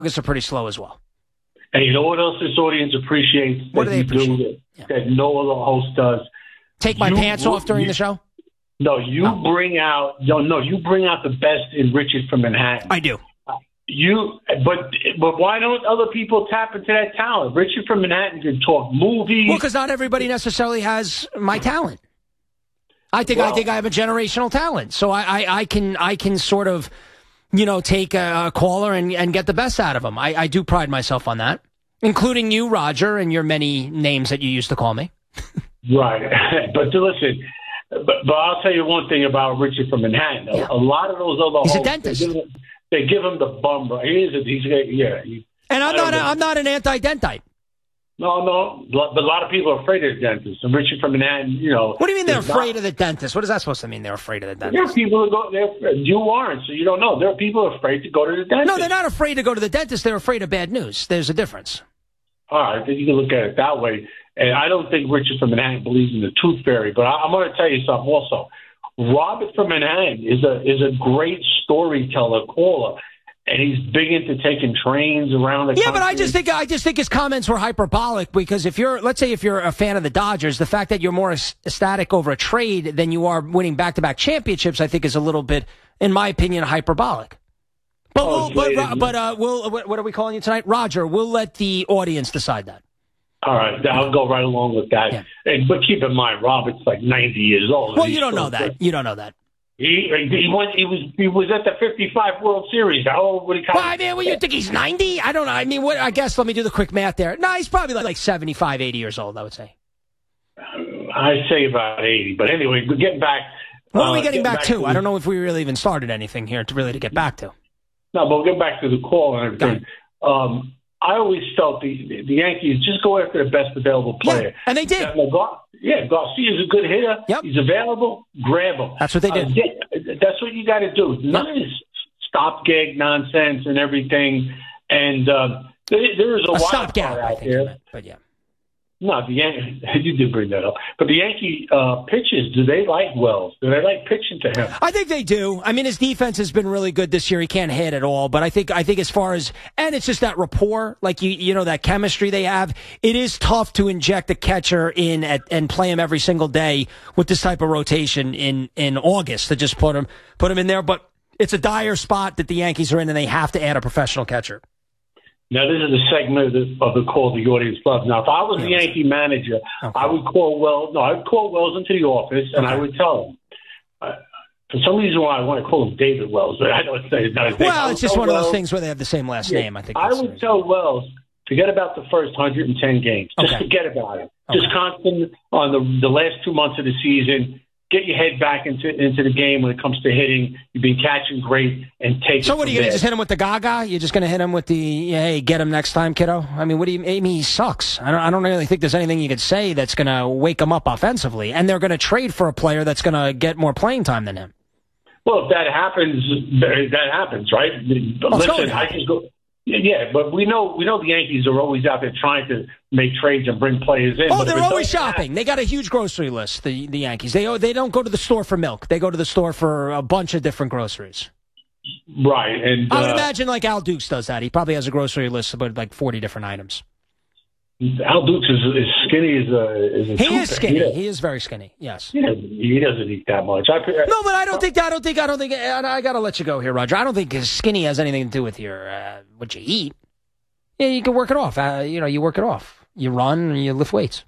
August are pretty slow as well. And you know what else this audience appreciates? What do they appreciate? That no other host does. Take my pants off during the show? No, you bring out the best in Richard from Manhattan. I do. But why don't other people tap into that talent? Richard from Manhattan can talk movies. Well, because not everybody necessarily has my talent. I think I have a generational talent, so I can sort of, take a caller and get the best out of them. I do pride myself on that, including you, Roger, and your many names that you used to call me. Right, but listen. But I'll tell you one thing about Richard from Manhattan. Yeah. A lot of those other he's hosts, a dentist. They give him the bum. And I'm not an anti-dentite. No, but a lot of people are afraid of the dentist. And Richard from Manhattan, What do you mean they're afraid of the dentist? What is that supposed to mean? They're afraid of the dentist. There are people who go there. You aren't, so you don't know. There are people who are afraid to go to the dentist. No, they're not afraid to go to the dentist. They're afraid of bad news. There's a difference. All right, then you can look at it that way. And I don't think Richard from Manhattan believes in the tooth fairy, but I'm going to tell you something also. Robert from Manhattan is a great storyteller, caller, and he's big into taking trains around the country. Yeah, but I just think his comments were hyperbolic because let's say if you're a fan of the Dodgers, the fact that you're more ecstatic over a trade than you are winning back-to-back championships, I think is a little bit, in my opinion, hyperbolic. But what are we calling you tonight? Roger, we'll let the audience decide that. All right, I'll go right along with that. Yeah. But keep in mind, Robert's like 90 years old. Well, you don't know that. You don't know that. He was at the 55 World Series. How old would he come? Well, I mean, you think he's 90? I don't know. I mean, I guess let me do the quick math there. No, he's probably like 75, 80 years old, I would say. I'd say about 80. But anyway, getting back. What are we getting back to? I don't know if we really even started anything here to get back to. No, but we'll get back to the call and everything. I always felt the Yankees just go after the best available player. Yeah, and they did. Garcia's a good hitter. Yep. He's available. Grab him. That's what they did. That's what you got to do. None of this stopgap nonsense and everything. And there is a stopgap out there. But yeah. No, you did bring that up. But the Yankee pitchers, do they like Wells? Do they like pitching to him? I think they do. I mean, his defense has been really good this year. He can't hit at all. But I think as far as, and it's just that rapport, like you know, that chemistry they have. It is tough to inject a catcher in and play him every single day with this type of rotation in August to just put him in there. But it's a dire spot that the Yankees are in, and they have to add a professional catcher. Now, this is a segment of the call the audience loves. Now, if I was the Yankee manager, I would call Wells into the office, and I would tell him. For some reason, I want to call him David Wells, but I don't say that. Well, it's just one of those things where they have the same last name, I think. I would tell Wells, forget about the first 110 games. Just forget about it. Just concentrate on the last 2 months of the season. Get your head back into the game when it comes to hitting. You've been catching great and take. So what are you going to just hit him with the Gaga? You're just going to hit him with the hey, get him next time, kiddo? I mean, what do you? I mean, he sucks. I don't really think there's anything you could say that's going to wake him up offensively. And they're going to trade for a player that's going to get more playing time than him. Well, if that happens, right? Listen, I can go. Yeah, but we know the Yankees are always out there trying to make trades and bring players in. Oh, they're always shopping. They got a huge grocery list, the Yankees. They don't go to the store for milk. They go to the store for a bunch of different groceries. Right. And I would imagine like Al Dukes does that. He probably has a grocery list of like 40 different items. Al Dukes is skinny as a He is skinny. Yeah. He is very skinny. Yes. He doesn't eat that much. No, but I don't think. I got to let you go here, Roger. I don't think skinny has anything to do with your what you eat. Yeah, you can work it off. You work it off. You run and you lift weights.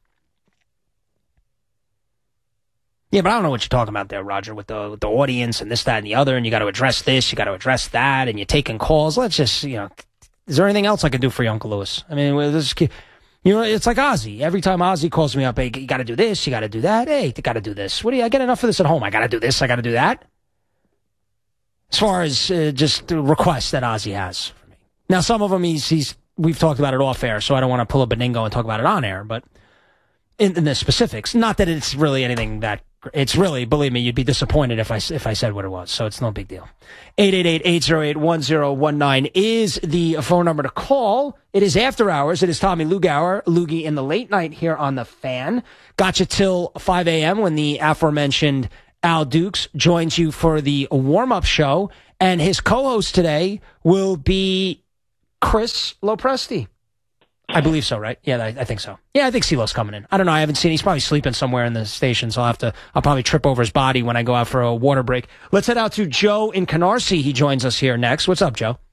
Yeah, but I don't know what you're talking about there, Roger, with the audience and this, that, and the other, and you got to address this, you got to address that, and you're taking calls. Let's just, is there anything else I can do for you, Uncle Lewis? I mean, it's like Ozzy. Every time Ozzy calls me up, hey, you got to do this, you got to do that. Hey, you got to do this. I get enough of this at home. I got to do this, I got to do that. As far as just the requests that Ozzy has for me. Now, some of them we've talked about it off air, so I don't want to pull up a Ningo and talk about it on air, but in the specifics, not that it's really anything that. It's really, believe me, you'd be disappointed if I said what it was, so it's no big deal. 888-808-1019 is the phone number to call. It is after hours. It is Tommy Lugauer, Loogie in the late night here on The Fan. Got you till 5 a.m. when the aforementioned Al Dukes joins you for the warm-up show, and his co-host today will be Chris Lopresti. I believe so, right? Yeah, I think so. Yeah, I think CeeLo's coming in. I don't know. I haven't seen. He's probably sleeping somewhere in the station, so I'll probably trip over his body when I go out for a water break. Let's head out to Joe in Canarsie. He joins us here next. What's up, Joe?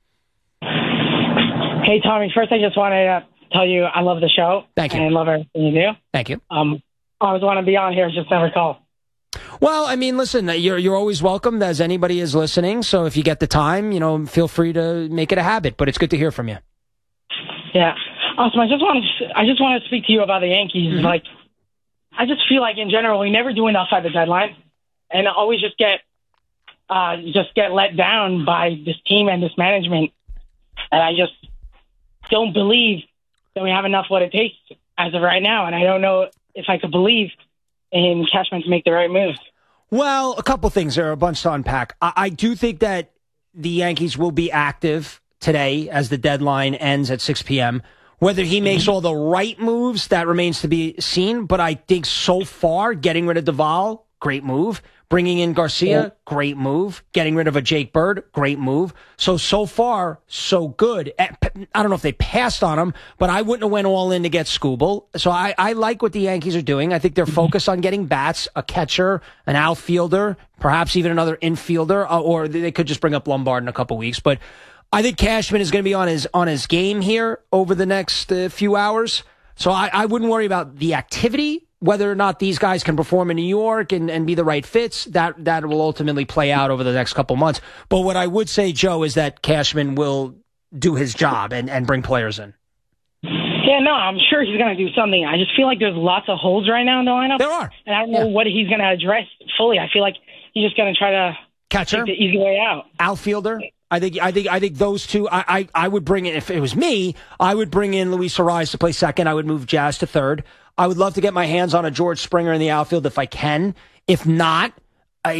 Hey, Tommy. First, I just wanted to tell you I love the show. Thank you. And I love everything you do. Thank you. I always want to be on here, just never call. Well, I mean, listen, you're always welcome as anybody is listening. So if you get the time, feel free to make it a habit. But it's good to hear from you. Yeah. Awesome. I just want to speak to you about the Yankees. Mm-hmm. Like, I just feel like in general we never do enough at the deadline, and always just get let down by this team and this management. And I just don't believe that we have enough what it takes as of right now. And I don't know if I could believe in Cashman to make the right moves. Well, a couple things. There are a bunch to unpack. I do think that the Yankees will be active today as the deadline ends at 6 p.m. Whether he makes all the right moves, that remains to be seen. But I think so far, getting rid of Duvall, great move. Bringing in Garcia, great move. Getting rid of a Jake Bird, great move. So far, so good. I don't know if they passed on him, but I wouldn't have went all in to get Skubal. So I like what the Yankees are doing. I think they're focused on getting bats, a catcher, an outfielder, perhaps even another infielder, or they could just bring up Lombard in a couple weeks. But I think Cashman is going to be on his game here over the next few hours. So I wouldn't worry about the activity, whether or not these guys can perform in New York and be the right fits. That will ultimately play out over the next couple months. But what I would say, Joe, is that Cashman will do his job and bring players in. Yeah, no, I'm sure he's going to do something. I just feel like there's lots of holes right now in the lineup. There are. And I don't know what he's going to address fully. I feel like he's just going to try to catcher, take the easy way out. Outfielder. I think those two. I would bring in, if it was me, I would bring in Luis Arraez to play second. I would move Jazz to third. I would love to get my hands on a George Springer in the outfield if I can. If not, I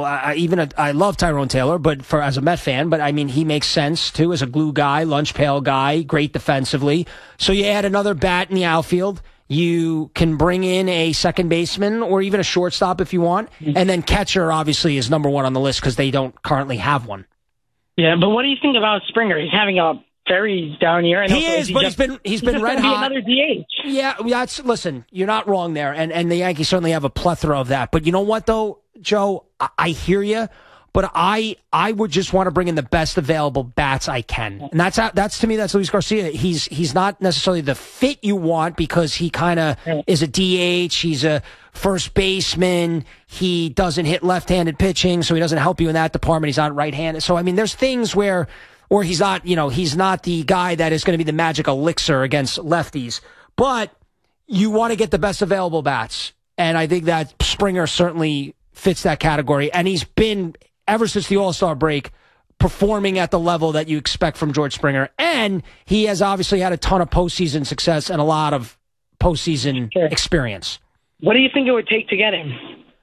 love Tyrone Taylor, but as a Met fan, but I mean he makes sense too as a glue guy, lunch pail guy, great defensively. So you add another bat in the outfield. You can bring in a second baseman or even a shortstop if you want, and then catcher obviously is number one on the list because they don't currently have one. Yeah, but what do you think about Springer? He's having a very down year. He is, but he's been red hot. Another DH. Yeah, listen, you're not wrong there, and the Yankees certainly have a plethora of that. But you know what, though, Joe? I hear you, but I would just want to bring in the best available bats I can, and that's to me, that's Luis Garcia. He's not necessarily the fit you want because he kind of is a DH. He's a first baseman. He doesn't hit left-handed pitching, so he doesn't help you in that department. He's not right-handed. So I mean, there's things where. Or he's not, he's not the guy that is going to be the magic elixir against lefties. But you want to get the best available bats. And I think that Springer certainly fits that category. And he's been, ever since the All-Star break, performing at the level that you expect from George Springer. And he has obviously had a ton of postseason success and a lot of postseason experience. What do you think it would take to get him?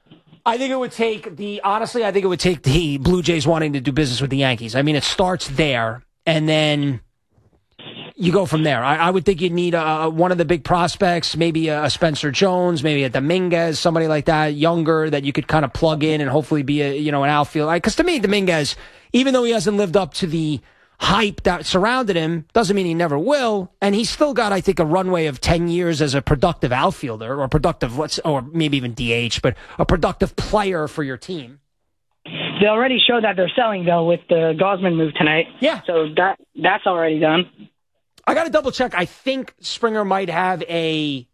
I think it would take the Blue Jays wanting to do business with the Yankees. I mean, it starts there, and then you go from there. I would think you'd need one of the big prospects, maybe a Spencer Jones, maybe a Dominguez, somebody like that, younger, that you could kind of plug in and hopefully be an outfield. Because to me, Dominguez, even though he hasn't lived up to the hype that surrounded him, doesn't mean he never will. And he's still got, I think, a runway of 10 years as a productive outfielder or productive, or maybe even DH, but a productive player for your team. They already showed that they're selling, though, with the Gausman move tonight. Yeah. So that's already done. I got to double check. I think Springer might have a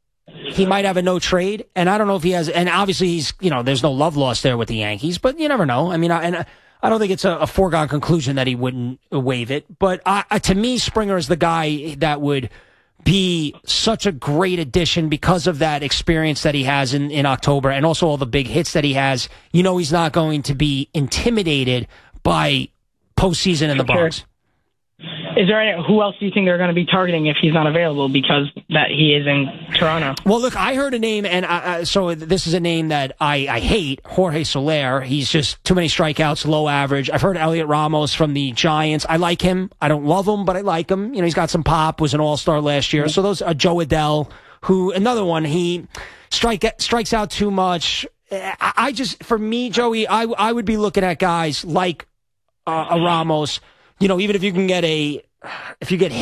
no trade, and I don't know if he has, and obviously he's, there's no love lost there with the Yankees, but you never know. I mean, I don't think it's a foregone conclusion that he wouldn't waive it. But to me, Springer is the guy that would be such a great addition because of that experience that he has in October and also all the big hits that he has. He's not going to be intimidated by postseason in the Bronx. Is there who else do you think they're going to be targeting if he's not available because that he is in Toronto? Well, look, I heard a name, and so this is a name that I hate, Jorge Soler. He's just too many strikeouts, low average. I've heard Elliot Ramos from the Giants. I like him. I don't love him, but I like him. He's got some pop, was an all-star last year. So those are Joe Adell, who, another one, he strikes out too much. For me, Joey, I would be looking at guys like a Ramos. Even if you can get a if you get hit